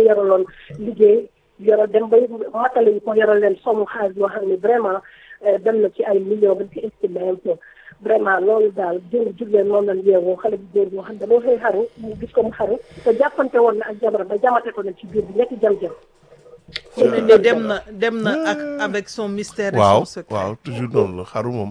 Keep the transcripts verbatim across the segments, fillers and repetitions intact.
yoraloon liggéey yoro dem ba matale yi ko yoral leen somu xaalis yoo xam ne vraiment dem na ci ay millions dañ ko estimé un peu vraiment loolu daal jël jugleen noonu lañ yeewoo xale bu góor boo xam ne dañoo xëy xaru mu gis ko mu xaru te jàppante woon na ak jabaram ba jamate ko na ci biir bi ñetti jam-jam fu ne ni dem na dem na ak avec son mystère et waaw son secret. waaw toujours noonu la xaru moom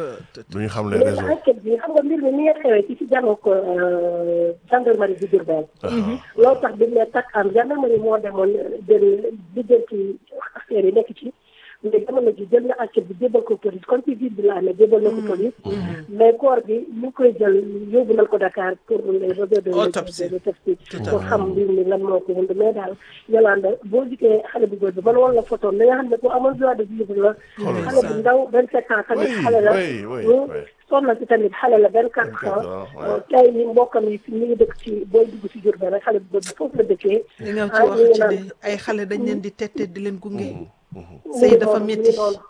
du ñu xam les mais raisons enquête bi xam nga mbir mi ni nga xewee ci si jànoo ko gendarmerie bu Diourbel loolu tax bi ne takk am gendarmerie moo demoon jël lijjanti affaire yi nekk ci mais jamono ji jël na enquête bi jébal ko police comme ci ville bi la amee jébal na ko police mais corps bi ñu ngi koy jël yóbbu nañ ko Dakar pour les réseaux de Autopsie. autopsie pour xam mbir mi lan moo ko wund mais daal Yolanda boo gisee xale bu góor bi ban woon la photo li nga xam ne ku amoon joie de vivre la xale bu ndaw vingt-sept ans tamit xale la oui oui oui soxna si tamit xale la vingt-quatre ans tey yi mbokkam yi fi ñu ngi dëkk ci booy dugg si Diourbel rek xale bu góor bi foofu la dëkkee li nga ci wax ci ne ay xale dañ leen di tette di leen gunge. sëy dafa métti.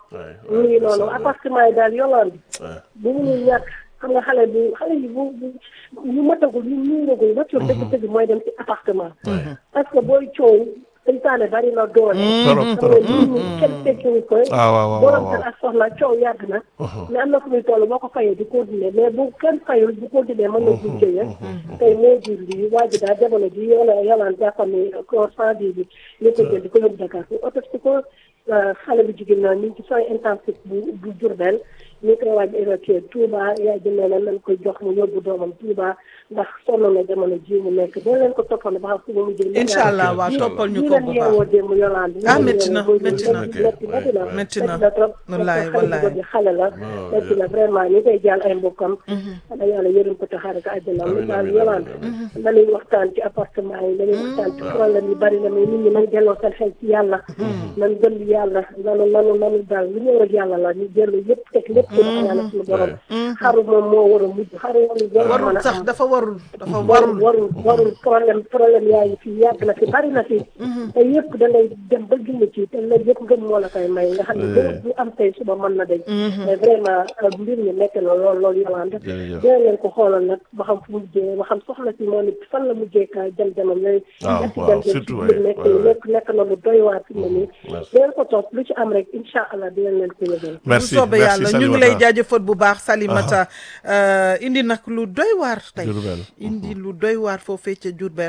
mu ngi noonu appartement yi daal Yolande bu mu ñàkk xam nga xale bu xale yi bu bu ñu matagul ñu ñuuragul voiture dëgg-dëgg mooy dem ci appartement parce que booy coow seytaane bari na doole trop trop kenn tekkiwu ko ah waaw waaw borom waaw kër ak soxna coow yàgg na mais am na fu muy toll boo ko fayee di continuer mais bu kenn fayul bu continuer mën na jur jëye tey moo jur lii waa ji daal jamono ji yola yolaan jàppam ni corps sans vie bi li ko jël di ko yóbbu Dakar pour autopsie ko xale bu jigéen na ñu ngi ci soins intensifs bu bu Diourbel ñu ngi koy waaj évacuer Touba yaay ji nee na nañ koy jox mu yóbbu doomam Touba ndax sonn na jamono ji mu nekk dina leen ko toppal ba xam fu mu mujj incha allah waa toppal ñu ko bu baax yeewoo démb Yolande ah métti na métti na métti na métti na na trop wallaay xale wallaay bi xale la métti na vraiment ñu koy jàll ay mbokkam xanaa yàlla yërëm ko te xaare ko àjjana mu daal Yolande nañuy waxtaan ci appartement yi nañuy waxtaan ci problème yi bari na mais nit ñi nañ delloo seen xel ci yàlla nañ gën yàlla nanu nanu nanu daal lu ñëw rek yàlla la ñu dellu yëpp teg lépp ci loxo yàlla suñu borom xaru moom moo war a mujj xaru warul warul sax dafa warul dafa warul warul warul warul problème problème yaa ngi fi yàgg na fi bari na fi te yëpp da ngay dem ba ginn ci te loolu yëpp ngëm moo la koy may nga xam ne boo bu am tey suba mën na dañ mais vraiment mbir mi nekk na lool loolu Yolande dina leen ko xoolal nag ba xam fu mujjee ba xam soxla si moo nit fan la mujjee ka jam-jamam yooyu ñetti jam-jam ci biir nekk nekk nekk na lu doy waar fi mu ne nii dinañ ko topp lu ci am rek incha allah dinañ leen ko yëgal merci bu soobee merci yàlla ñu ngi lay jaajëfal bu baax Salimata indi nag lu doy waar tey Diourbel. indi lu doy waar foofee ca Diourbel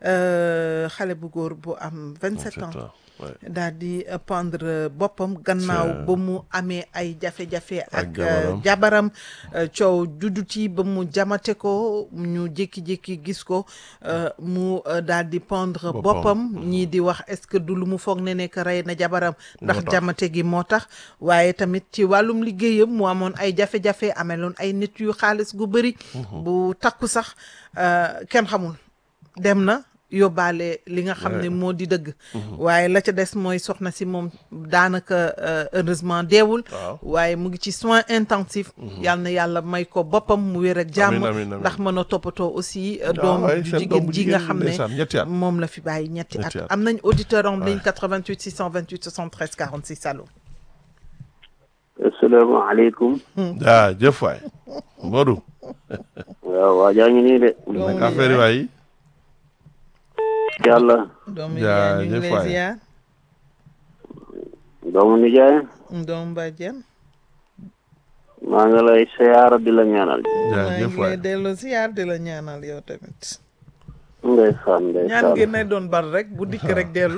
xale bu góor bu am vingt-sept ans daal di pendre boppam gannaaw ba mu amee ay jafe-jafe ak jabaram coow juddu ci ba mu jamate ko ñu jékki-jékki gis ko mu daal di pendre boppam ñii di wax est-ce que du lu mu foog ne nekk rey na jabaram ndax jamate gi moo tax waaye tamit ci wàllum liggéeyam mu amoon ay jafe-jafe ameloon ay nit yu xaalis gu bëri bu takku sax kenn xamul dem na yóbbaale li nga xam ne moo di dëgg waaye la ca des mooy soxna si moom daanaka heureusement deewul waaye mu ngi ci soins intensifs yal na yàlla may ko boppam mu wér ak jàmm ndax mën a toppatoo aussi doom ju jigéen ji nga xam ne moom la fi bàyyi ñetti at am nañ auditeur en ligne quatre-vingt-huit six cent vingt-huit soixante-treize quarante-six allo asalaamaaleykum ah jëf waay Modou waaw waa jaa ngi nii de naka affaire yi waay yàlla doomu nijaay ñu ngi lay ziar doomu nijaay doomu bàjjen maa ngi lay siyaara di la ñaanal maa ngi lay delloo ziar di la ñaanal yow tamit ndeysaan ndeysaan ñaan gi nay doon bar rek bu dikk rek dellu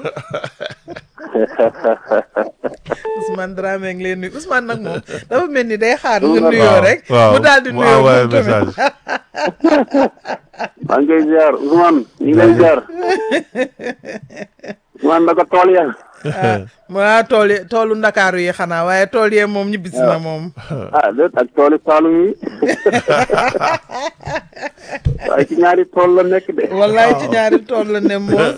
Ousmane Dramé ngi leen nuyu Ousmane nag moom dafa mel ni day xaar nga nuyoo rek mu daal di nuyoo moom tamit maa ngi koy ziar Ousmane ñu ngi lay ziar Ousmane naka tool ya waa tool yi toolu Ndakaaru yi xanaa waaye tool yee moom ñibbisi na moom ah déet ak tooli Saalum yi waaye ci ñaari tool la nekk de wallaay ci ñaari tool la ne moos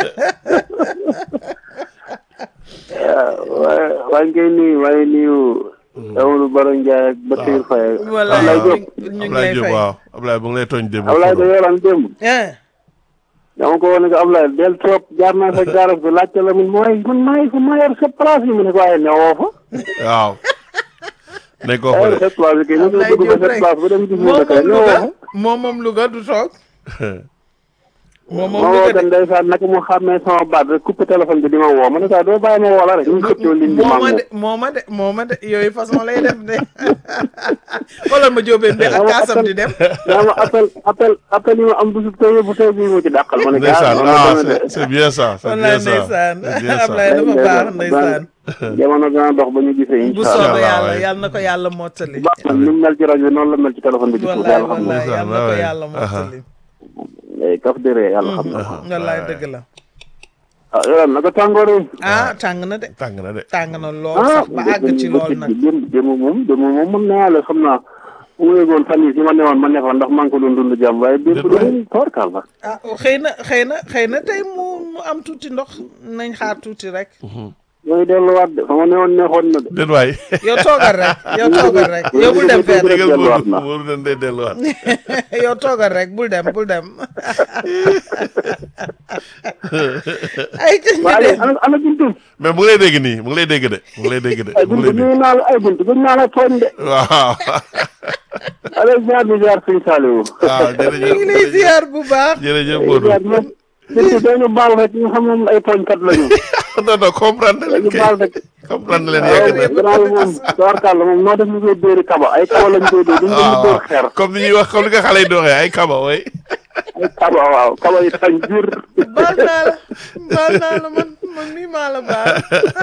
waaye waaye ngay nuyu waaye nuyu Amadou Baro Ndiaye ak Bassirou Faye wallaay ñu ngi lay fay waaw Ablaye bu ngi lay tooñ démb Ablaye da yoran démb dama ko woon ne ko Ablaye del trop jaar naa sa garage bi laajte la mun mooy man maay fa maa yor sa place yi mu ne ko waaye newoo fa waaw nañ ko fa de sa place bi kay ñu dugg ba sa place ba dem gis ñu kay newoo fa moom moom Louga du toog moom ma moom woo dëgg kan ndeysaan naka mu xàmmee sama baat rek coupé téléphone bi di ma woo ma ne ko doo bàyyi ma woo la rek ñu xëccoo ligne bi moo maam ma de moo ma de moo ma de yooyu façon lay def de xoolal ma jóobeen bi ak kaasam di dem. yaa ma appel appel appel yi ma am bisu tey bu tey bii moo ci dàqal ma ne ko ndeysaan noonu ah la demee de. c'est c'est bien ça c'est wallaay bien ça ndeysaan c'est bien ça. Ablaye dafa baax ndeysaan. jamono dana dox ba ñu gisee bu incha soobee allah. Allah, yàlla waay. yàlla na ko yàlla mottali. ba ni mu mel ci rajo bi noonu la mel ci téléphone bi ci suuf wallaay yàlla xam na. wallaay yàlla na ko waay. yàlla mottali. Eh, kaf de ree yàlla xam na. wallaay dëgg la. ah yow naka tàngoor yi. ah tàng na de tàng na de. tàng na lool ah sax ba àgg ci lool nag. démb démb moom démb moom mën naa la xam naa bu ma yëgoon fan yii si ma newoon ma ne fa ndax maa ngi ko doon dund jàmm waaye démb doon toorkaal la. ah xëy na xëy na xëy na tey mu mu am tuuti ndox nañ xaar tuuti rek. mooy delluwaat de fa ma newoon neexoon na de. déet waay. yow toogal rek yow toogal rek yow bul dem fenn déggal delluwaat Modou na. Modou dañ day delluwaat. yow toogal rek bul dem bul dem. ay ca ñu waaye dem ana ana buntu. mais mu ngi lay dégg nii mu ngi lay dégg de mu ngi lay dégg de ay mu ngi buntu lay dégg. nuyu naa la ay buntu gëj naa la tooñ de. waaw. allez ziar bi ziar suñu Saliou. waaw ñu ngi jërëjëf lay ziar bu baax. jërëjëf ay Modou. ziar ñoom. surtout dañu baal rek ñu xam moom ay tooñkat lañu. non non comprendre leen dañu kay baal rek. comprendre leen waaw yegg na. gannaaw moom toorkaal la moom noo def ñu koy dóori kaba ay kaba lañ koy dóor duñ leen di dóor xeer. comme ni ñuy wax comme ni nga xale yi doxee ay kaba way. ay kaba waaw kaba yi tañ jur. baal naa la baal naa la man man mii maa la baal.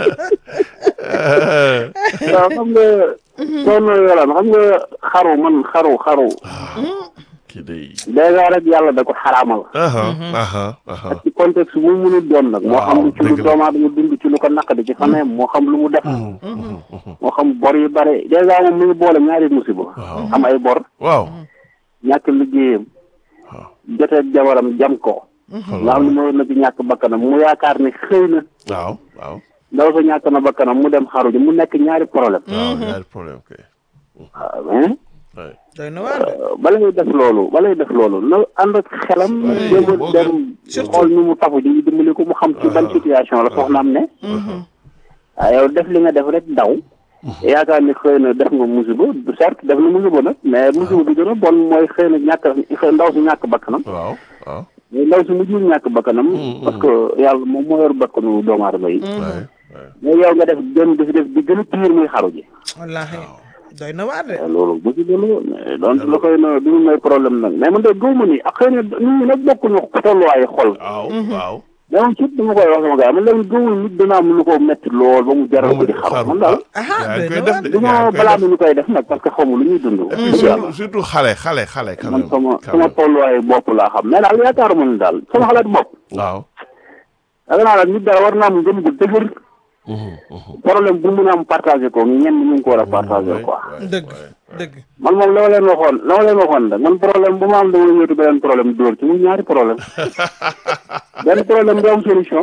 waaw xam nga. soxna Yolande xam nga xaru man xaru xaru. kii day. dèjà rek yàlla da ko xaraamal. aha aha aha. ci contexte mu mënul doon nag. moo xam lu ci lu dëgg la. doomu aadama dund ci lu ko naqadi ci faneem moo xam lu mu def. moo xam bor yu bare dèjà moom mi ngi boole ñaari musiba. Waaw. am ay bor. waaw. ñàkk liggéeyam. waaw. jotee jabaram jam ko. nga xam ne moo na ci ñàkk bakkanam mu yaakaar ne xëy na. waaw waaw. ndaw sa ñàkk na bakkanam mu dem xaru ji mu nekk ñaari problème. waaw ñaari problème kay. waaw mais waay. doy na waar de. bala ngay def loolu bala ngay def loolu na ànd ak xelam. jéem a moo dem surtout. xool ni mu tafu ji dimbali ko mu xam ci ban situation la soxnaam ne. waaw yow def li nga def rek daw. yaakaar ni xëy na def nga musiba certes def na musiba nag mais musiba bi gën a bon mooy xëy na ñàkk xëy ndaw si ñàkk bakkanam. waaw waaw. mais ndaw si mujjul ñàkk bakkanam. parce que yàlla moom moo yor bakkanu doomu aadama yi. waay waay. mais yow nga def gën def def di gën a pire muy xaru ji. wallaahi doy na waar de. loolu bu ci delloo donc la koy na du ñu may problème nag mais man de gëw ma ni ak xëy na nit ñi nag bokkuñu tolluwaayu xol. waaw waaw. mais moom surtout dama koy wax sama gars man léegi gëmul nit dina am lu ko metti lool ba mu jaral ko di xaru man daal. aha yaa ngi doy koy na def de waar de. du ma balaa mi ñu koy def nag parce que xamu lu ñuy dund. et puis surtout surtout xale xale xale quand man même. sama quand sama même. tolluwaayu bopp laa xam mais daal yaakaaruma ni daal sama xalaat bopp. waaw. da naa daal nit daal war naa am gëm gu dëgër. problème bu mun a am partagé ko ñenn ñu ngi ko war a partagé quoi. dëgg dëgg. man moom la ma leen waxoon la ma leen waxoon rek man problème bu ma am dama yóotu beneen problème dóor ci muy ñaari problème benn problème du am solution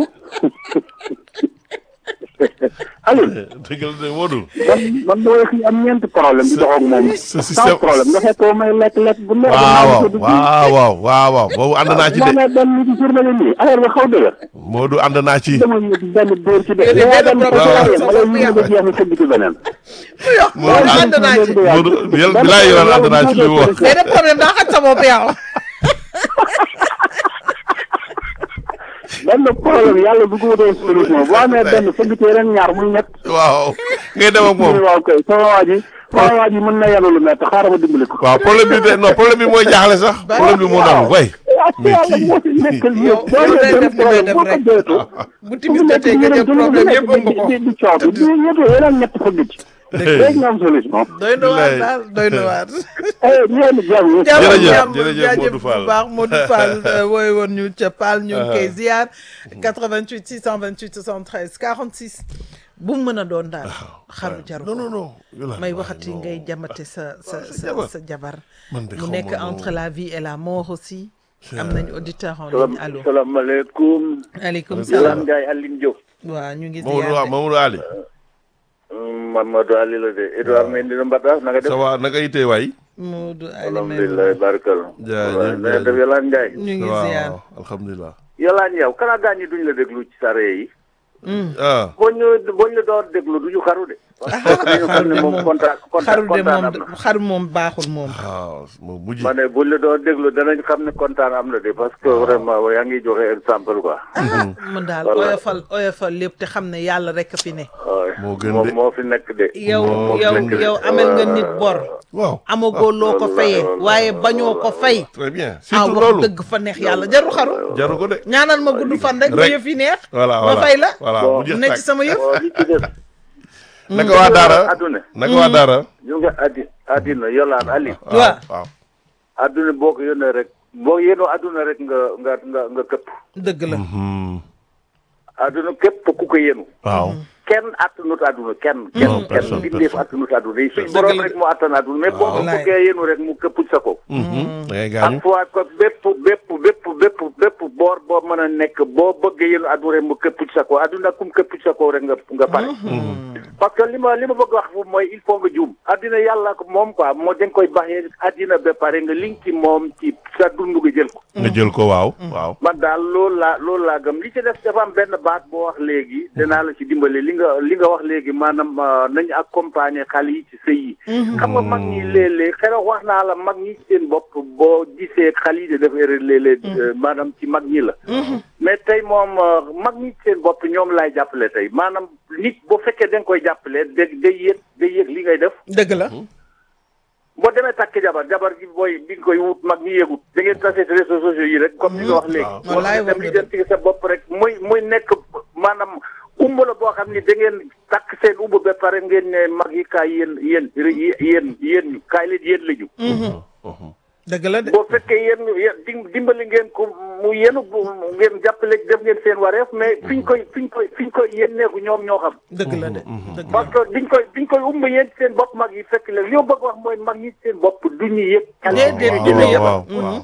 Aliou dëgg la de Modou. man man dama fi am ñeenti problème di dox ak moom sa sans système- problème nga fekk may lekk lekk bu neex waaw waaw waaw waaw waaw boobu ànd naa ci moo de. ne benn nit ci journée bi nii affaire bi xaw dëgër Modou ànd naa ci. dama yóotu benn dóor ci de Yéen yaa benn dem problème ko la ma lay ñu ba jeex na sëgg ci beneen Modou ànd naa ci. Modou yàlla bilaay yoon ànd naa ci li mu wax. mais de problème daa xaj sa bopp yow. benn problème yàlla bu ko wutee solution boo amee benn sëgg ci yeneen ñaar muy ñett waaw ngay dem ak moom. waaw kay sama waa ji sama waa ji mën na yàlla lu métti xaaral ma dimbali ko. waaw problème bi de non problème bi mooy jaaxle sax. problème bi moo daal way. mais yàlla kii moo ci nekkal yow ñëpp. yow day def li may def boo ko rek. jooytu. bu timis jotee nga jël problème yëpp ëmb ko. di di coow bi di ñetti yeneen ñett fëgg ci. léegi nga am solution. doy na waar daal doy na waar. eh ñeen jàmm ñëpp. Jërëjëf, jàmm jërëjëf jaajëf Modou Fall. bu baax Modou Fall wooy woon ñu ca Paal ñu ngi koy ziar quatre-vingt-huit six cent vingt-huit soixante-treize quarante-six bu mu mën a doon daal xaru jaru non non ko non. Yolande, may waaye waxati non. ngay jamate sa sa sa sa jabar. sa jabar Man de mu xaw nekk ma entre la vie et la mort aussi am nañ auditeur en Salam ligne allo salaamaaleykum. aleykum Yolande salaam Ndiaye Aline Diop. waaw ñu ngi Mamadou ziar waaw de. Mamadou Ali. Mamadou Ali la de Edouard Mendy na Mbada naka def. ça va naka itee waay. Modou Ali alhamdulilah barakal. jaajëf na def Yolande Ndiaye. ñu ngi waaw ziar alhamdulilah. Yolande yow kana gaañ ñi duñ la déglu ci sa ree yi. ah boo ñu boo ñu doon déglu du ñu xaru de. parce que dañu xam ne moom kontaan xaru kontaan de kontaan am moom na. xaru moom baaxul moom. waaw moom mujj. ma ne buñ la doon déglu danañ xam ne kontaan am na de parce que vraiment yaa ngi joxe exemple quoi. mun daal Voilà. oyofal oyofal lépp te xam ne yàlla rek a fi ne. moo gën moom de. moo fi nekk de. yow moo yow gën de. yow amel nga nit bor. waaw amagoo loo ko fayee waaye bañoo ko fay. très bien ah surtout wax loolu. dëgg fa neex yàlla jarul xaru. jaru ko de. ñaanal ma gudd fan rek. ba Rek. yëf yi neex. voilà ma voilà fay la. voilà Bon. mu jeex ne ci tàkk. sama yëf. bon li ci des. naka waa Daara. adduna naka waa Daara. ñu nga addi addina yolaan Ali. waaw waaw. adduna boo ko yónnee rek boo yéenoo adduna rek nga nga nga nga këpp. dëgg la. Mhm. adduna képp ku ko yéenu. waaw. kenn attanut adduna kenn. kenn kenn personne, bindeef personne. attanut adduna yi suñ Dëgg borom la rek de. moo attan adduna mais boo ko Wallaay. bëggee yéenu rek mu këpp sa ko. Mhm. da ngay gaañu. ak fois que bépp bépp bépp bépp bépp boor boo mën a nekk boo bëggee yéenu adduna rek mu këpp sa ko adduna kum këpp sa ko rek nga nga pare. parce que li ma li ma bëgg wax foofu mooy il faut nga juum. addina yàlla ko moom quoi moo dañ koy baaxee addina ba pare nga liñ ci moom ci sa dund nga jël ko. nga jël ko waaw. waaw. man daal loolu laa loolu laa gëm li ci def dafa am benn baat boo wax léegi danaa la ci dimbale li nga li nga wax léegi maanaam euh, nañu accompagner xale yi ci sëy yi. xam nga mag ñi léeg-léeg xëy wax naa la mag ñi ci seen bopp boo gisee xale yi di def erreur léeg-léeg euh, maanaam ci mag ñi la. mais tey moom euh, mag ñi ci seen bopp ñoom laay jàppale tey maanaam nit boo fekkee da nga koy jàppale day day yëg day yëg li ngay def. dëgg la. boo demee takk jabar jabar gi booy bi nga koy wut mag ñi yëgut da ngeen tase ci réseaux sociaux yi rek comme ni nga wax léegi. waaw. Wallaay wala dem wax li nga dem ci sa bopp rek muy muy nekk maanaam umb la boo xam ni da ngeen takk seen umb ba pare ngeen ne mag yi kaay yéen yéen yéen yéen ñu kaay leen yéen la ñu. dëgg la de. boo fekkee yéen yéen dim- dimbali ngeen ko mu yéen bu ngeen jàppale def ngeen seen wareef mais fi ñu koy fi ñu koy fi ñu koy yéen neeku ñoom ñoo xam. dëgg la de. dëgg la. parce que diñ koy diñ koy umb yéen ci seen bopp mag yi fekk la li ma bëgg wax mooy mag ñi ci seen bopp du ñu yëg. Déedéet, du du ñu ñu yëg. yëg. waaw waaw.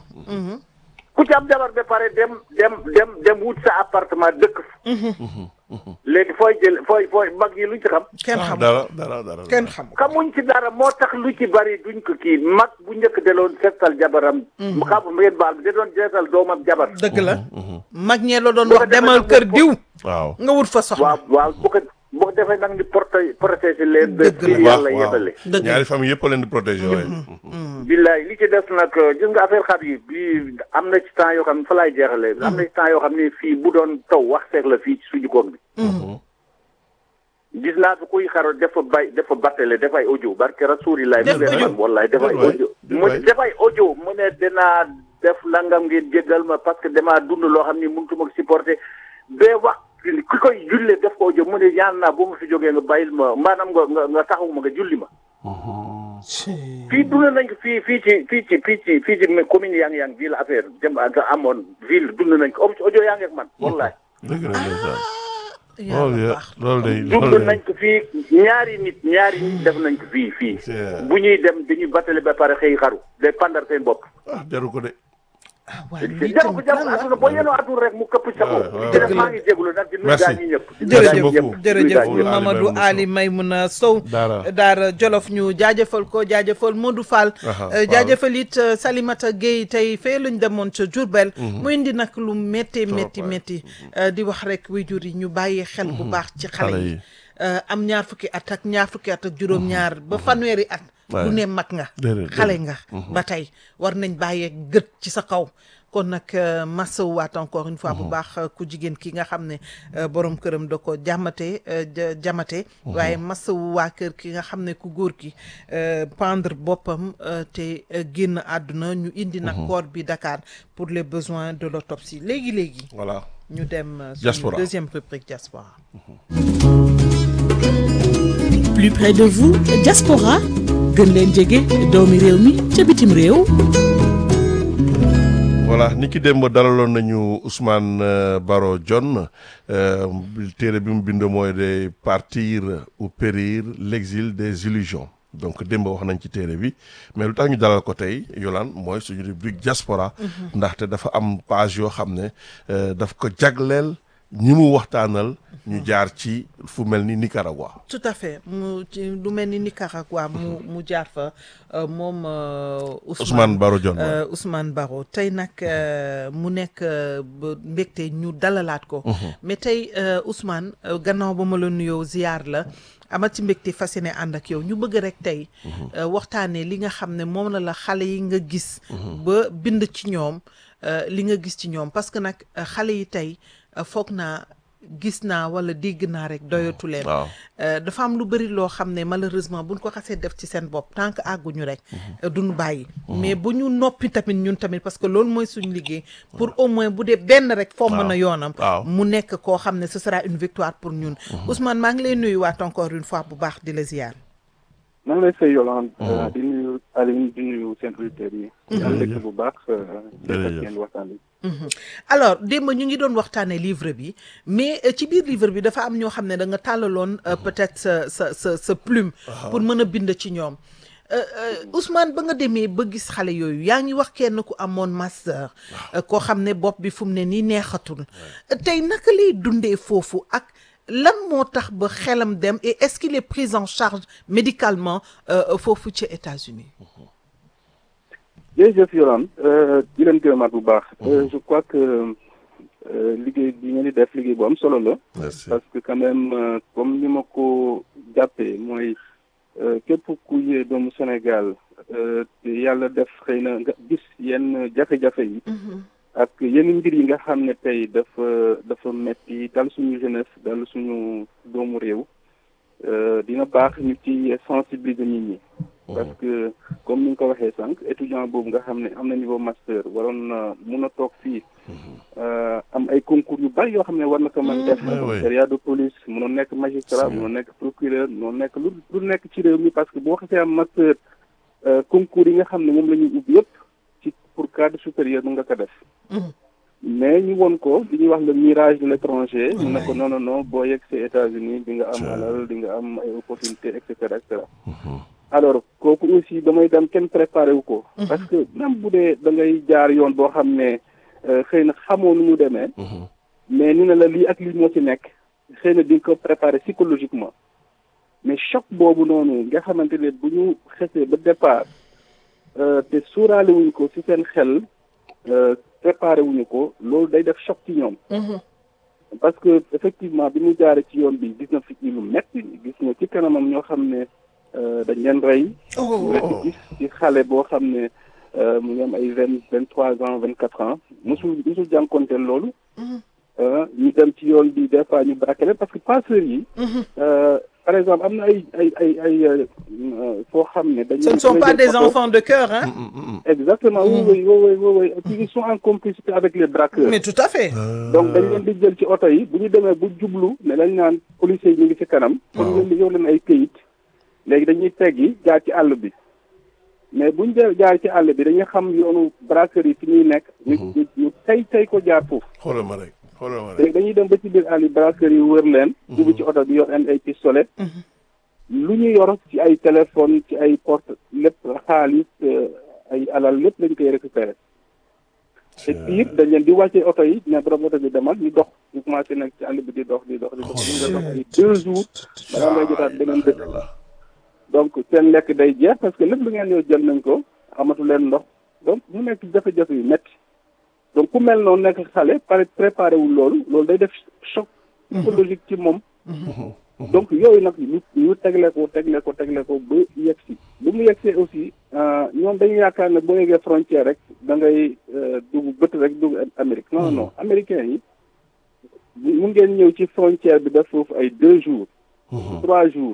ku ci am jabar ba pare dem dem dem dem wut sa appartement dëkk fa. léegi fooy jël fooy fooy mag yi luñ ci xam. kenn xamul dara dara dara. kenn xamul. xamuñ ci dara moo tax lu ci bari duñ ko kii mag bu njëkk de doon seetal jabaram. mu xam ngeen baal bi da doon seetal doomam jabar. dëgg la. mag ñee la doon wax demal kër diw. waaw. nga wut fa soxna. waaw waaw bu ko bu ko defee nag ni proté protéger leen. ba Dëgg la. fii yàlla waaw. yebale. dëgg la. ñaari famille yëpp a leen di protéger waaye. billaay li ci des nag gis nga affaire xar yi bii am na ci temps yoo xam ne fa laay jeexalee. am na ci temps yoo xam ne fii bu doon taw wax seeg la fii ci suñu koom bi. gis naa fi kuy xaro dafa bay dafa battale dafay audio barke rasulilaay Def mu ne audio. man wallaay dafay Def audio waay. mu Def waay. dafay audio mu ne danaa def langam ngeen jéggal ma parce que damaa dund loo xam ni mënut ma supporter ba wax ki koy julle def ko audio mu ne ñaan naa bu ma fi jógee nga bàyyil ma maanaam nga nga nga taxawu ma nga julli ma fii dund nañ ko fii fii ci fii ci fii ci fii ci commune yang yang ville affaire dem amoon ville dund nañ ko audio yaa ngi ak man wallaay dëgg la ndeysaan. yàlla loolu ya baax. loolu day dund loolu nañ day. ko fii ñaari nit ñaari nit def nañ ko fii fii C'est- bu ñuy dem dañuy battale ba pare xëy xaru day pandar seen bopp ah jaru ko de. ah waaye lii jaru ko tamit jaru lan la. adduna boo yenoo adduna rek mu këpp sa waaw, bopp waaw. di def maa ngi jégalu nag di nuyu Merci. gaa ñi ñëpp di nuyu Merci gaa ñi beaucoup. ñëpp. jërëjëf Ali Mamadou Maymouna Ali Maymouna Sow Daara. Daara Jolof ñu jaajëfal ko jaajëfal Modou Fall Aha, euh, jaajëfal it euh, Salimata Gueye tey fee lañ demoon ca Diourbel mu indi nag lu métti métti waay. métti euh, di wax rek waajur yi ñu bàyyi xel bu baax ci xale Xale yi yi. Euh, am ñaar fukki at ak ñaar fukki at ak juróom-ñaar ba fanweeri at Waay. du ne mag nga Déedéet, xale déedéet. nga ba tey war nañ bàyyee gët ci sa kaw kon nag euh, masawaat encore une fois bu baax euh, ku jigéen ki nga xam ne euh, borom këram da ko jàmmate euh, ja- jamate waaye masawu waa kër ki nga xam ne ku góor ki euh, pendre boppam euh, te euh, génn àdduna ñu indi nag corps bi Dakar pour les besoins de l'autopsie léegi-léegi voilà. ñu dem euh, suñu Diaspora. deuxième rubrique diaspora Plus près de vous, diaspora gën leen jege doomi réew mi ca bitim réew. voilà ni ki démb dalaloon nañu Ousmane euh, Baro Dione euh, téere bi mu bind mooy de partir ou périr l'exil des illusions donc démb wax nañ ci téere bi mais lu tax ñu dalal ko tey Yolande mooy suñu rubrique diaspora ndaxte dafa am page yoo xam ne euh, daf ko jagleel ñi mu waxtaanal ñu jaar ci fu mel ni Nicaragua. tout à fait mu ci lu mel ni Nicaragua mu mu jaar fa moom Ousmane Baro Dione Ousmane Baro tey nag mu nekk ba mbégte ñu dalalaat ko mais tey Ousmane gannaaw ba ma la nuyoo ziar la amati mbégte fas yéene ànd ak yow ñu bëgg rek tey waxtaanee li nga xam ne moom la la xale yi nga gis ba bind ci ñoom li nga gis ci ñoom parce que nag xale yi tey foog naa gis naa wala dégg naa rek doyatu leen dafa am lu bëri loo xam ne malheureusement buñ ko xasee def ci seen bopp tant que àgguñu rek duñu bàyyi mais bu ñu noppi tamit ñun tamit parce que loolu mooy suñu liggéey pour au moins bu dee benn rek foo mën a yoonam mu nekk koo xam ne ce sera une victoire pour ñun Ousmane maa ngi lay nuyu waat encore une fois bu baax di la ziar maa ngi lay fay Yolande di nuyu Aline di nuyu seen auditeurs yi yàlla lekk bu baax ngeen waxtaan bi alors démb ñu ngi doon waxtaanee livre bi mais ci biir livre bi dafa am ñoo xam ne da nga tàllaloon peut-être sa sa sa sa plume pour mën a bind ci ñoom Ousmane ba nga demee ba gis xale yooyu yaa ngi wax kenn ku amoon master koo xam ne bopp bi fu mu ne nii neexatul tey naka lay dundee foofu ak lan moo tax ba xelam dem et est-ce qu'il est pris en charge médicalement foofu ci États-Unis jërëjëf Yolande di leen gërëmaat bu baax je crois que liggéey bi ngeen di def liggéey bu am solo la parce que quand même comme ni ma ko jàppee mooy képp kuy doomu Sénégal te yàlla def xëy na nga gis yenn jafe-jafe yi ak yenn mbir yi nga xam ne tey dafa dafa metti dal suñu jeunesse dal suñu doomu réew dina baax ñu ci sensibiliser nit ñi parce que comme ni nga ko waxee sànq étudiant boobu nga xam ne am na niveau master waroon na mun a toog fii am ay concours yu bari yoo xam ne war na ko mën def commissariat de police munoon nekk magistrat munoon nekk procureur munoon nekk lu lu nekk ci réew mi parce que boo xasee am master concours yi nga xam ne moom la ñuy ubbi yëpp ci pour cadre supérieur mu nga ko def mais ñu woon ko li ñuy wax le mirage de l'étranger mu ne ko non non non boo yegg see États-Unis di nga am alal di nga am ay opportunités et cetera et cetera alors kooku aussi damay dem kenn préparé wu ko parce que même bu dee da ngay jaar yoon boo xam ne xëy na xamoo nu mu demee mais ni na la lii ak lii moo ci nekk xëy na di nga ko préparé psychologiquement mais choc boobu noonu nga xamante ne bu ñu xesee ba départ te suuraale wuñ ko ci seen xel préparé wuñu ko loolu day def choc ci ñoom parce que effectivement bi mu jaaree ci yoon bi gis na fi lu metti gis na ci kanamam ñoo xam ne dañ leen rey nekk gis ci xale boo xam ne mu ngi am ay vingt vingt trois ans vingt quatre ans mosul mosul jànkonteel loolu ñu dem ci yoon bi des fois ñu braqué leen parce que passeurs yi par exemple am na ay ay ay ay foo xam ne dañ ce ne sont pas des enfants de cœur hein exactement oui oui oui oui ils sont en complicité avec les braqueurs mais tout à fait donc dañ leen di jël ci oto yi bu ñu demee bu jublu ne dañ naan policiers yi ñu ngi ci kanam pour leen di yow leen ay këyit léegi dañuy teggi jaar ci àll bi mais buñ dee jaar ci àll bi dañuy xam yoonu braqueurs yi fi ñuy nekk ñu ñu tey tey ko jaar foofu xoolal ma rek xoolal ma rek léegi dañuy dem ba ci biir àll yi braqueurs yi wër leen dugg ci oto bi yor ay pistolet lu ñu yor ci ay téléphone ci ay porte lépp xaalis ay alal lépp lañ koy récupérer te biir dañ leen di wàccee oto yi ne borom oto bi demal ñu dox ñu commencé nag ci àll bi di dox di dox di dox di nga dox ay deux jours balaa ngay jotaat beneen dëkk donc seen lekk day jeex parce que lépp lu ngeen yow jël nañ ko amatu leen ndox donc mu nekk jafe-jafe yu métti donc ku mel noonu nekk xale pare préparé wul loolu loolu day def choc psychologique ci moom donc yooyu nag ñu ñu tegle ko tegle ko tegle ko ba yegg si bu mu yegsee aussi ñoom dañu yaakaar ne boo yeggee frontière rek da ngay dugg bët rek dugg Amérique non non américains yi mu ngeen ñëw ci frontière bi def foofu ay deux jours trois jours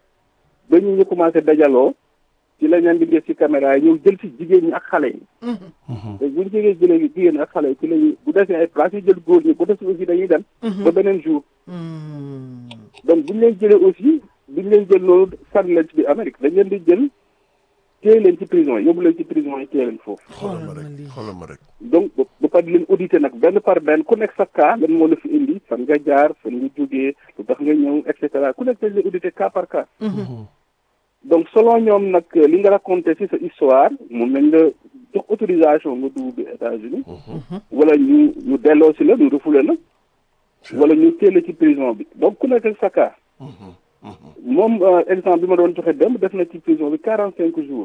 ba ñu ñu commencé dajaloo ci la ñaan di gis ci caméra yi ñëw jël ci jigéen ñi ak xale yi te buñu jegee jëlee jigéen ñi ak xale yi ci lañu bu desee ay place yi jël góor ñi bu desee aussi dañuy dem ba beneen jour donc buñu leen jëlee aussi buñu leen jël loolu sànni leen ci biir Amérique dañ leen di jël téye leen ci prison yi yóbbu leen ci prison yi téye leen foofu xoolal ma rek xoolal ma rek donc ba pare di leen audité nag benn par benn ku nekk sa cas lan moo la fi indi fan nga jaar fan nga jógee lu tax nga ñëw et cetera ku nekk dañ leen audité cas par cas donc selon ñoom nag li nga raconté ci sa histoire mun nañ la jox autorisation nga dugg bi États-Unis wala ñu ñu delloo si la ñu refoulé la wala ñu téele ci prison bi donc ku nekk sa cas moom exemple bi ma doon joxe dem def na ci prison bi quarante cinq jours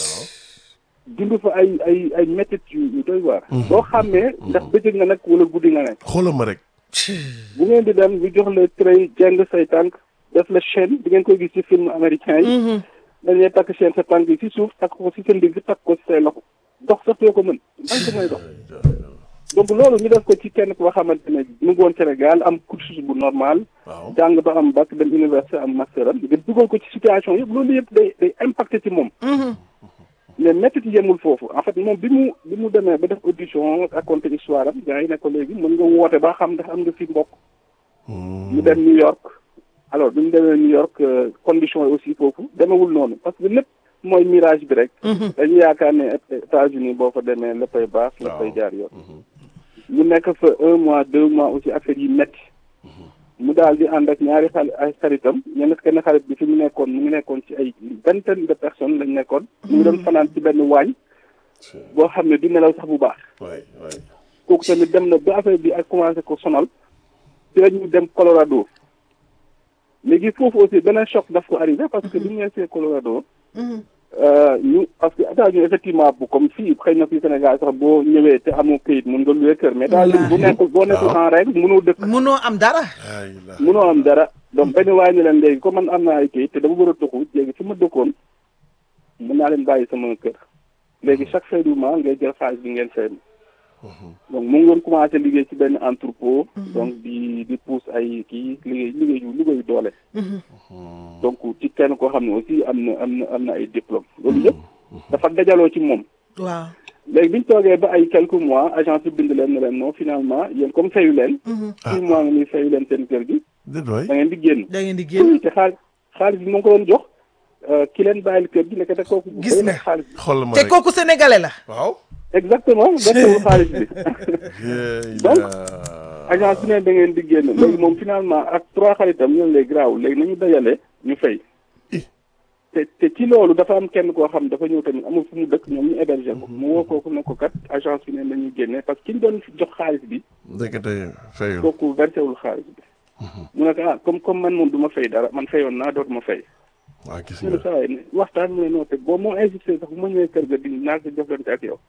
dund fa ay ay ay métit yu yu doy waar boo xàmmee ndax bëccëg nga nekk wala guddi nga nekk xoolal ma rek bu ngeen di dem ñu jox la tray jeng say tànk def la chaîne di ngeen koy gis ci film américain yi dañuy takk chaîne sa tànk yi ci suuf takk ko ci sa ndigg takk ko ci say loxo dox sax yoo ko mën dank may dox donc loolu ñu def ko ci kenn koo xamante ne mu ngi woon Sénégal am cursus bu normal jàng ba am bac dem université am master am nga dugal ko ci situation yëpp loolu yëpp day day impacté ci moom mais métti yemul foofu en fait moom bi mu bi mu demee ba def audition raconté histoire am gars yi ne ko léegi mën nga woote ba xam ndax am nga fi mbokk mu dem New York alors bi mu demee New York condition yi aussi foofu demewul noonu parce que lépp mooy mirage bi rek dañu yaakaar ne États-Unis boo fa demee léppay baax léppay jaar yoon mu nekk fa un mois deux mois aussi affaire yi métti mu daal di ànd ak ñaari xale ay xaritam ñenn kenn xarit bi fi mu nekkoon mu ngi nekkoon ci ay vingtaine de personnes lañ nekkoon mu ngi doon fanaan ci benn waañ boo xam ne du nelaw sax bu baax kooku tamit dem na ba affaire bi ak commencé ko sonal ci la ñu dem Colorado léegi foofu aussi beneen choc daf ko arrivé parce que bi ñu nekkee Colorado ñu parce que États-Unis effectivement bu comme fii xëy na fii Sénégal sax boo ñëwee te amoo këyit mën nga luwee kër mais daal bu nekkul boo nekkul en règle mënoo dëkk mënoo am dara mënoo am dara donc benn waay ni leen léegi comme man am naa ay këyit te dama war a toxu léegi fi ma dëkkoon mën naa leen bàyyi sama kër léegi chaque fin du mois ngay jël xaalis bi ngeen fay donc mu ngi doon commencé liggéey ci benn entrepôt donc di di pousse ay kii liggéey liggéey yu liggéeyu doole donc ci kenn koo xam ne aussi am na am na am na ay diplôme loolu yëpp dafa dajaloo ci moom waaw léegi bi ñu toogee ba ay quelques mois agence bi bind leen ne leen non finalement yéen comme fayu leen six mois nga ni fayu leen seen kër gi da ngeen di génn da ngeen di génn te xaalis xaalis bi moo ngi ko doon jox ki leen bàyyil kër gi nekk te kooku gis nga xaalis bi xool ma te kooku sénégalais la waaw exactement defewul xaalis bi donc agence bi ne da ngeen di génn léegi moom finalement ak trois xaritam ñoom lay graaw léegi nañu dajale ñu fay te te ci loolu dafa am kenn koo xam dafa ñëw tamit amul fu mu dëkk ñoom ñu héberger ko mu woo kooku ne ko kat agence bi ne nañuy génne parce que ki ñu doon jox xaalis bi ndekete fayul kooku versé wul xaalis bi mu ne ko ah comme comme man moom du ma fay dara man fayoon naa dootuma fay waaw gis mu ne saa yi waxtaan mu ne noo te boo moo insisté sax bu ma ñëwee kër ga di naa ko jëflante ak yow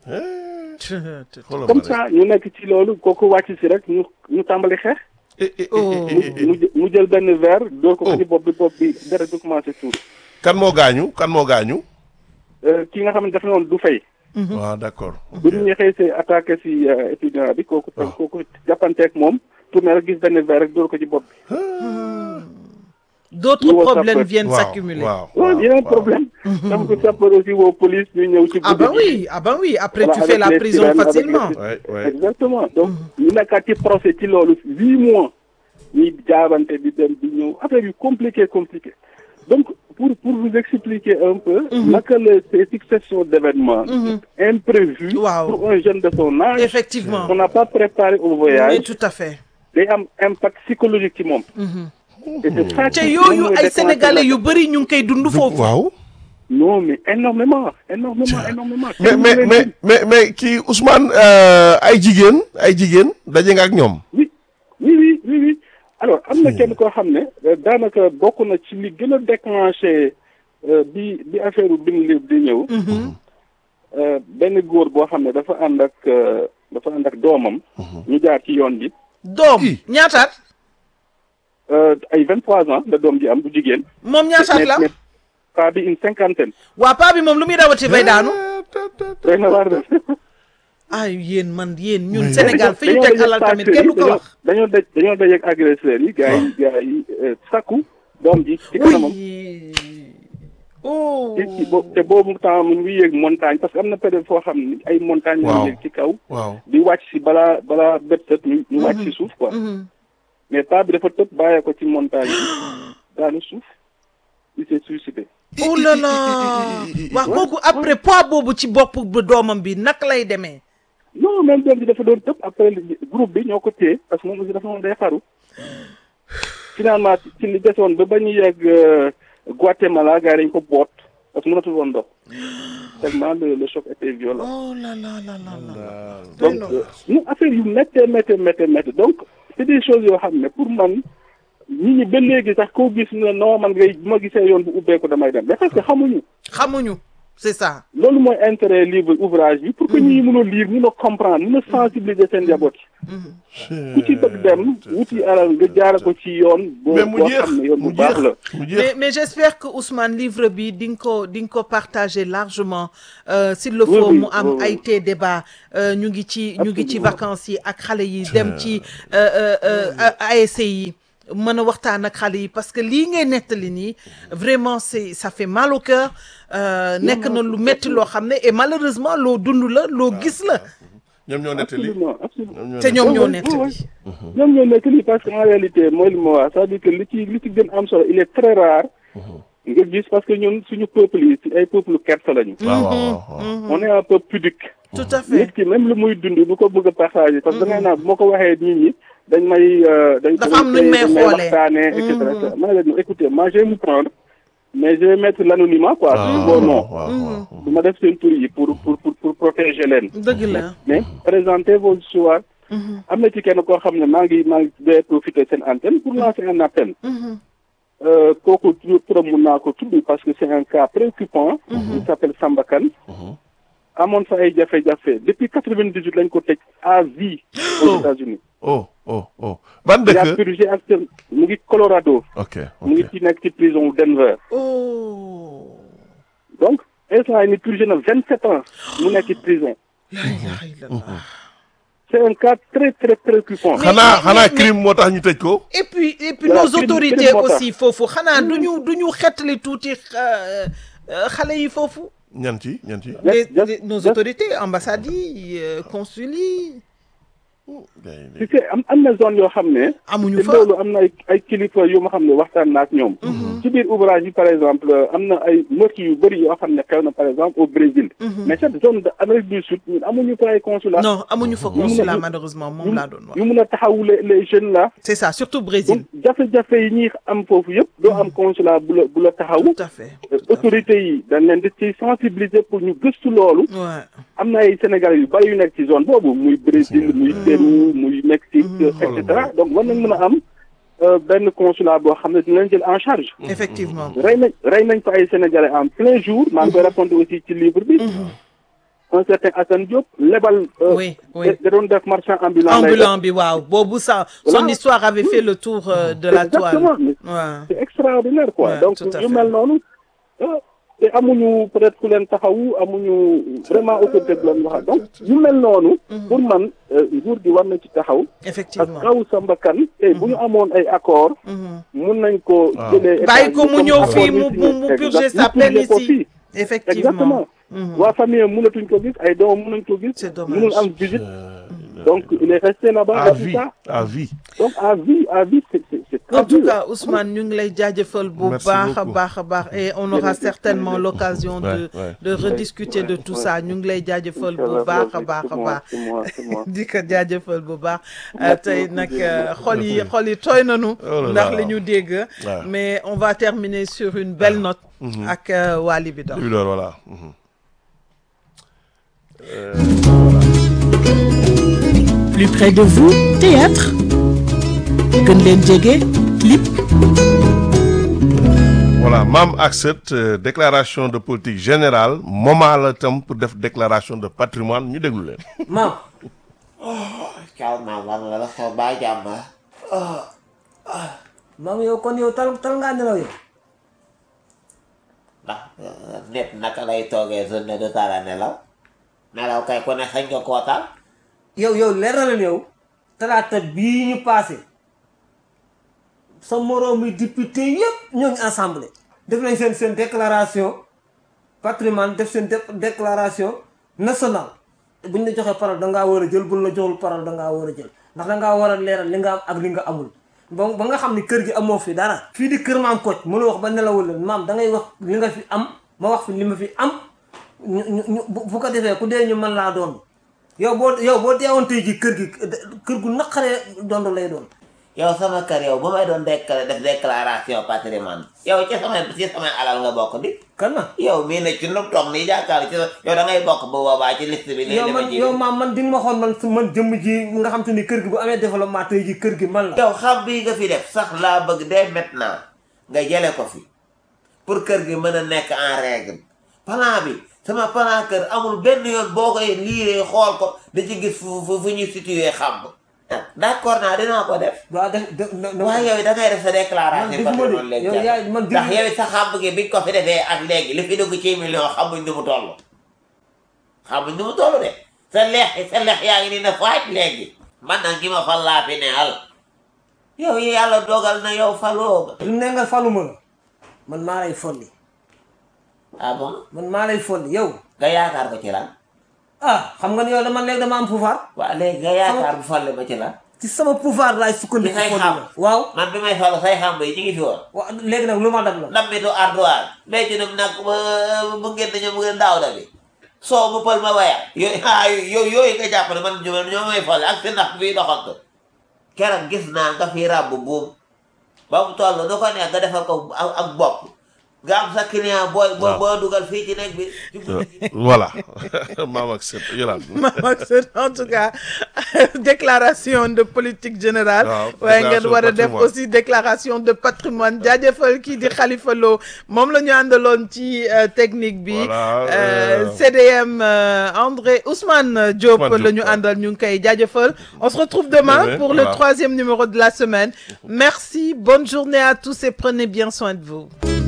comme ça ñu nekk ci loolu kooku wàcc si rek ñu ñu tàmbali xeex mu mu jël benn verre dóor ko ko ci bopp bi bopp bi deret bi commencé tuur kan moo gaañu kan moo gaañu ki nga xam ne dafa noonu du fay waaw d'accord bu ñu xëy see attaqué si étudiant bi kooku kooku jàppanteeg moom tourné rek gis benn verre rek dóor ko ci bopp bi d'autres problèmes viennent s'accumuler. waaw waaw yeneen problème donc sapeur aussi woo police ñu ñëw ci ah ben oui ah ben oui après tu fais la prison facilement exactement donc ñu nekkaat ci procès ci loolu huit mois ñuy jaabante di dem di ñëw affaire yu compliqué compliqué donc pour pour vous expliquer un peu naka la ces successions d'événements imprévus pour un jeune de son âge effectivement on n'a pas préparé au voyage mais tout à fait day am impact psychologique ci moom te yooyu ay sénégalais yu bëri ñu ngi koy dund foofu. waaw. non mais énormément énormément énormément. mais mais mais mais mais kii Ousmane ay jigéen ay jigéen daje nga ak ñoom. oui oui oui oui oui alors am na kenn koo xam ne daanaka bokk na ci li gën a déclenché bi bi affaire u bind livre di ñëw. benn góor boo xam ne dafa ànd ak dafa ànd ak doomam. ñu jaar ci yoon bi. doom ñaataat. ay vingt trois ans la doom ji am bu jigéen. moom ñaataat la mais paa bi une cinquantaine. waa paa bi moom lu muy dawati bay daanu. day na war ay yéen man yéen ñun Sénégal fi ñu teg alal tamit kenn du ko wax. dañoo daj dañoo daj ak agresseurs yi. gars yi gars yi sakku doom ji ci kanamam. oh. te boobu temps mu ngi yéeg montagne parce que am na période foo xam ne ay montagne ñu yéeg ci kaw. waaw di wàcc si balaa balaa bët set ñu ñu wàcc si suuf quoi. mais paa bi dafa tëb bàyyee ko ci montagne bi daanu suuf il s'est suicidé. oh là là wax kooku après poids boobu ci bopp bu doomam bi naka lay demee. non même doom bi dafa doon tëb après groupe bi ñoo ko téye parce que moom aussi dafa moom day xaru finalement ci li desoon ba ba ñu yegg Guatemala gars yi dañ ko boot parce que mënatul woon dox tellement le le choc était violent. oh là là là là là donc ñu affaire yu méttee méttee méttee méttee donc. c'est des choses yoo xam ne pour man nit ñi ba léegi sax koo gis ne non man ngay bu ma gisee yoon bu ubbeeku damay dem mais parce que xamuñu. xamuñu c'est ça. loolu mooy intérêt livre ouvrage bi pour que ñi mën a lire mën a comprendre mën a sensibiliser seen njaboot yi. ku ci bëgg dem wuti alal nga jaara ko ci yoon. boo boo xam ne yoon bu baax la. mais mais j'espère que Ousmane livre bi di nga ko di nga ko partager largement. Euh, s'il le faut mu am ay té débat ñu ngi ci ñu ngi ci vacances yi ak xale yi dem ci A S C yi. mën a waxtaan ak xale yi parce que lii ngay nettali nii vraiment c'est ça fait mal au cœur nekk na lu metti loo xam ne et malheureusement loo dund la loo gis la. ñoom ñoo nettali te ñoom ñoo nettali. ñoom ñoo nettali parce que en réalité mooy li ma wax c'est-à-dire que li ci li ci gën am solo il est très rare. nga gis parce que ñun suñu peuple yi ay peuple kersa lañu. on est un peu pudique. tout à fait nit ki même lu muy dund bu ko bëgg a partager parce que da ngay naan bu ma ko waxee nit ñi. dañ may dañ dafa am nuñ may xoolee waxtaanee et cetera ma ne leen écoutez moi je vais me prendre mais je vais mettre l'anonymat quoi bon non du ma def seen tur yi pour pour pour protéger leen dëgg la mais présentez vos histoires am na ci kenn koo xam ne maa ngi maa ngi day profiter seen antenne pour lancer un appel kooku turam mun naa ko tudd parce que c'est un cas préoccupant il s'appelle Samba Kane amoon fa ay jafe-jafe depuis quatre-vingt-dix-huit lañ ko tëj à vie aux États-Unis oh oh oh ban dëkk il a purgé ak mu ngi Colorado. ok mu ngi ci nekk ci prison Denver. oh. donc instant yii nii purgé na vingt-sept ans mu nekk ci prison. c'est un cas très très préoccupant. xanaa xanaa crime moo tax ñu tëj ko. et puis et puis nos autorités aussi foofu xanaa du ñu du ñu xettali tuuti xale yi foofu. ñan ci ñan ci. les nos autorités ambassades yi consul yi. tu sais am am na zone yoo xam ne. amuñu fa loolu am na ay ay kilifa yu ma xam ne waxtaan na ak ñoom. ci biir ouvrage yi par exemple am na ay meurtres yu bëri yoo xam ne xew na par exemple au Brésil. mais cette zone de Amérique du Sud ñun amuñu fa ay consulat. non amuñu fa consulat malheureusement moom laa doon wax. yu mun a taxawu les les jeunes là. c'est ça surtout Brésil. jafe-jafe yi ñuy am foofu yëpp doo am consulat bu la bu la taxawu. tout à fait autorités yi dañ leen di ci sensibiliser pour ñu gëstu loolu. am na ay Sénégalais yu bari yu nekk ci zone boobu muy Brésil muy Pérou muy Mexique et cetera donc war nañ mën a am benn consulat boo xam ne dina leen jël en charge. effectivement rey nañ rey nañ fa ay Sénégalais en plein jour maa ngi koy raconté aussi ci livre bi. un certain Assane Diop lebal. oui oui da doon def marchand ambulant. ambulant bi waaw boobu ça son histoire avait fait le tour de la toile. exactement c'est extraordinaire quoi donc yu mel noonu. te amuñu peut-être ku leen taxawu amuñu vraiment autorité bu leen wax donc yu mel noonu. pour man nguur gi war na ci taxaw. effectivement ak kaw Samba Kane tey bu ñu amoon ay accord mun nañ ko jëlee. bàyyi ko mu ñëw fii mu mu purger sa peine ici effectivement. waa famille mënatuñ ko gis ay doom mënuñ ko gis. c'est dommage mënul am visite. donc il est resté là-bas. à vie à vie. donc à vie à vie c'est c'est c'est en tout cas Ousmane ñu ngi lay jaajëfal bu baax a baax a baax et on aura certainement l'occasion de de rediscuter de tout ça ñu ngi lay jaajëfal bu baax a baax a baax di ko jaajëfal bu baax tey nag xol yi xol yi tooy nañu ndax li ñu dégg mais on va terminer sur une belle note ak waa Libidor voilà. Plus près de vous, théâtre. Gën leen jege, clip. Voilà, Mame Accept euh, déclaration de politique générale moment la tam pour def déclaration de patrimoine ñu déglu leen. Mame. Kaw Mame lan la la xew ba jàmm. Mame yow kon yow tal tal ngaa nelaw yow. ndax nit naka lay toogee journée de temps nelaw. nelaw kay ku ne xëy nga koo taal. yow yow leer na leen yow talaata bii ñu passé sa moroomi député yëpp ñoo ngi assemblée def nañ seen seen déclaration patrimoine def seen déclaration nationale buñ la joxee parole dangaa war a jël buñ la joxul parole dangaa war a jël ndax dangaa war a leeral li nga am ak li nga amul ba ba nga xam ni kër gi amoo fi dara fii di kër maam Kocc mënu wax ba nelawul leen maam da ngay wax li nga fi am ma wax fi li ma fi am ñu ñu bu ko defee ku dee ñu mën laa doon yow boo yow boo deewoon tey ji kër gi kër gu naqaree doon lay doon yow sama kër yow bu may doon déclaré def déclaration patrimoine yow ci sama ci sama alal nga bokk di. kan na yow mii ne ci nu toog nii jàkkaarloo ci yow da ngay bokk bu boobaa ci liste bi. yow man yow maam man di nga ma xool man man jëmm ji nga xam te ni kër gi bu amee développement tey ji kër gi man la. yow xam bii nga fi def sax laa bëgg dès maintenant nga jële ko fi pour kër gi mën a nekk en règle plan bi sama plan kër amul benn yoon boo koy liiree xool ko da ci gis fu fu fu ñuy situé xam. d'accord naa dinaa ko def. waaw def def waaye yow da ngay def sa déclaration. man yow yaa man ndax yow sa xàmb gi biñ ko fi defee ak léegi li fi dugg ci million xamuñ ni mu toll. xamuñ ni mu toll de sa leex sa leex yaa ngi nii ne faaj léegi. man nag ki ma fal laa fi ne al. yow yàlla dogal na yow faloo nga. lu ne nga faluma la man maa lay folli. ah bon man maa lay folli yow. nga yaakaar ko ci lan. ah xam nga ni yow dama léegi dama am pouvoir. waaw léegi nga yaakaar bu falle ma ci la. ci sama pouvoir laay sukkandiku. say xam waaw man bi may falu say xam yi ñu ngi fi woon. waaw léegi nag lu ma dab la. ndammitu ardoise léegi nag nag bu ngeen dañoo mu ngeen daaw da bi soo mu pël ma waya yooyu ah yooyu yooyu nga jàpp ne man ñoo may falle ak si ndax bii doxantu keroog gis naa nga fi ràbb buum ba mu toll nu ko neex nga defal ko ak bopp nga am sa client booy boo boo dugal fii ci nekk bi. voilà maam ak sët Yolande. maam ak sët en tout cas déclaration de politique générale. waaye ngeen war a def aussi déclaration de patrimoine jaajëfal kii di Khalifa Lo moom la ñu àndaloon ci technique bi. C D M André Ousmane Diop la ñu àndal ñu ngi koy jaajëfal. on se retrouve demain pour le troisième numéro de la semaine. merci bonne journée à tous et prenez bien soin de vous.